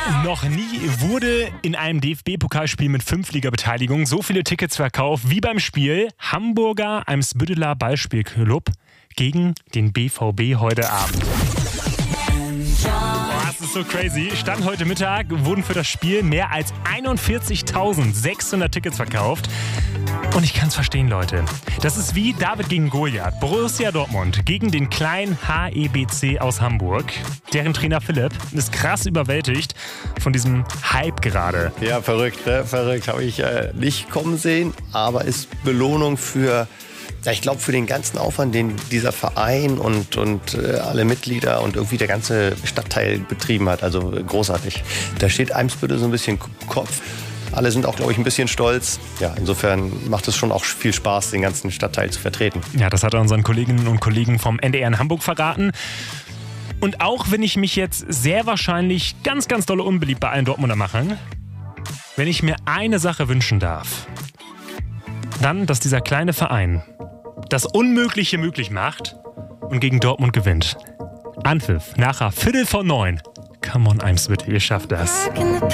Noch nie wurde in einem DFB-Pokalspiel mit 5-Liga-Beteiligung so viele Tickets verkauft wie beim Spiel Hamburger Eimsbütteler Ballspielclub gegen den BVB heute Abend. Das ist so crazy. Stand heute Mittag wurden für das Spiel mehr als 41.600 Tickets verkauft. Und ich kann es verstehen, Leute. Das ist wie David gegen Goliath. Borussia Dortmund gegen den kleinen HEBC aus Hamburg. Deren Trainer Philipp ist krass überwältigt von diesem Hype gerade. Ja, verrückt, ne? Verrückt. Habe ich nicht kommen sehen. Aber ist Belohnung für... Ja, ich glaube, für den ganzen Aufwand, den dieser Verein und alle Mitglieder und irgendwie der ganze Stadtteil betrieben hat. Also großartig. Da steht Eimsbüttel so ein bisschen Kopf. Alle sind auch, glaube ich, ein bisschen stolz. Ja, insofern macht es schon auch viel Spaß, den ganzen Stadtteil zu vertreten. Ja, das hat er unseren Kolleginnen und Kollegen vom NDR in Hamburg verraten. Und auch wenn ich mich jetzt sehr wahrscheinlich ganz, ganz dolle unbeliebt bei allen Dortmunder mache, wenn ich mir eine Sache wünschen darf, dann, dass dieser kleine Verein das Unmögliche möglich macht und gegen Dortmund gewinnt. Anpfiff, nachher 8:45. Come on, Eimsbüttel, ihr schafft das.